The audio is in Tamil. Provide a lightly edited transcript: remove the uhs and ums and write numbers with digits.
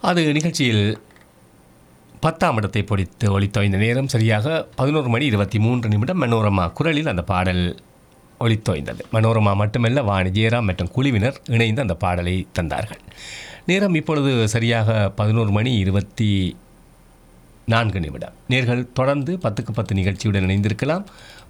அது நிகழ்ச்சியில் 10ஆம் இடத்தை பொடித்து ஒளித்தோய்ந்த நேரம் சரியாக 11:23 மனோரமா குரலில் அந்த பாடல் ஒளித்தோய்ந்தது. மனோரமா மட்டுமல்ல, வாணி ஜெயராம் மற்றும் குழுவினர் இணைந்து அந்த பாடலை தந்தார்கள். நேரம் இப்பொழுது சரியாக 11:24. நேர்கள் தொடர்ந்து 10க்கு 10 நிகழ்ச்சியுடன் இணைந்திருக்கலாம்.